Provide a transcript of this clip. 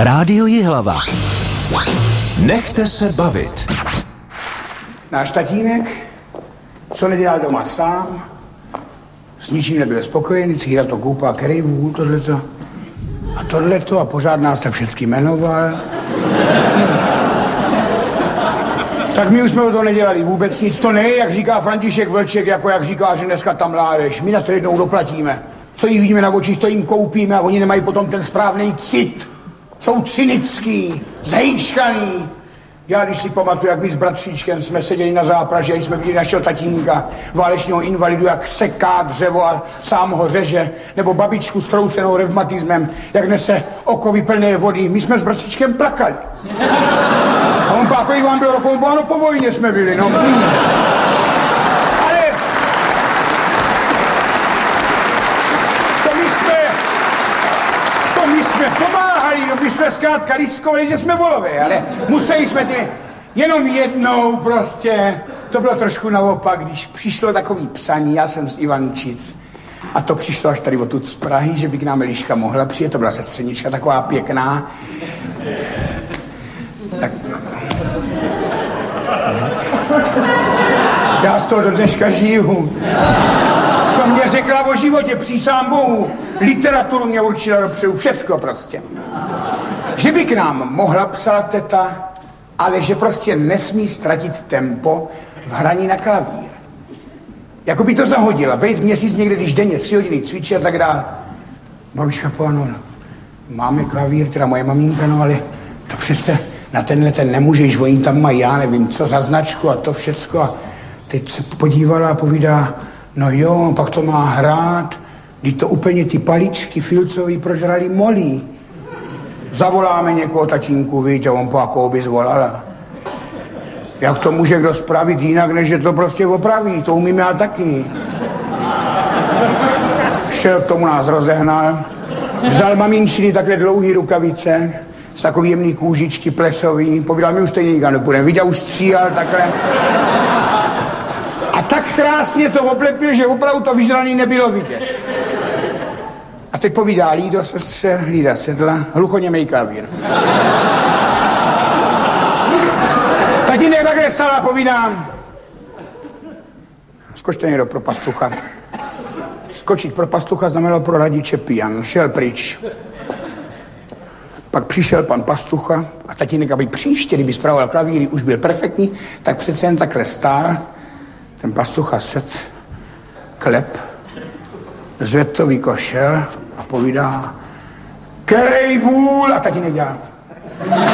Rádio Jihlava. Nechte se bavit. Náš tatínek, co nedělal doma sám, s ničím nebyl spokojený, círa to koupá kerejvů, tohleto a tohleto a pořád nás tak všecky jmenoval. Tak my už jsme o to nedělali vůbec nic, to ne, jak říká František Vlček, jako jak říká, že dneska tam mládež, my na to jednou doplatíme. Co jí vidíme na očích, to jim koupíme a oni nemají potom ten správný cit. Jsou cynický, zhejškaný. Já když si pamatuju, jak my s bratříčkem jsme seděli na zápraži a jsme viděli našeho tatínka, válečního invalidu, jak seká dřevo a sám ho řeže, nebo babičku s krousenou revmatismem, jak nese okovy plné vody. My jsme s bratříčkem plakali. A on pak, kolik vám bylo rokov, bo ano, po vojně jsme byli, no. Ale to my jsme pomáhali, no my jsme zkrátka riskovali, že jsme volové, ale museli jsme jenom jednou prostě, to bylo trošku naopak, když přišlo takový psaní, já jsem z Ivančic, a to přišlo až tady odtud z Prahy, že by k nám Eliška mohla přijet, to byla sestřenička taková pěkná. Tak... Já z toho do dneška žiju. Co mě řekla o životě, přísám Bohu. Literaturu mě určila dopředu, všecko prostě. Že by k nám mohla, psala teta, ale že prostě nesmí ztratit tempo v hraní na klavír. Jako by to zahodila, bejt měsíc někde, když denně 3 hodiny cvičí a tak dále. Babička povedala, no, máme klavír, teda moje maminka, no ale to přece na tenhle ten nemůžeš, oni tam mají, já nevím, co za značku a to všecko. A teď se podívala a povídá, no jo, pak to má hrát, když to úplně ty paličky filcový prožrali molí. Zavoláme někoho, tatínku, víte, on po jakou by zvolala. Jak to může kdo spravit jinak, než že to prostě opraví, to umím já taky. Šel k tomu, nás rozehnal, vzal maminčiny takhle dlouhý rukavice, z takový jemný kůžičky plesový, povídal, my už stejně nikam nepůjdeme, viděl, už stříhal takhle. A tak krásně to oblepil, že opravdu to vyžraný nebylo vidět. A teď povídá Lído sestře, Lída sedla, hluchoněmej klavír. Tatínek takhle stál a povídám, skočte někdo pro pastucha. Skočit pro pastucha znamenalo pro radiče pijan, šel pryč. Pak přišel pan pastucha a tatínek, aby příště, kdyby spravoval klavíry, už byl perfektní, tak přece jen takhle stál. Ten pastucha set, klep, zvedl to vykošel a povídá, kerej vůl, a tatínek dělá.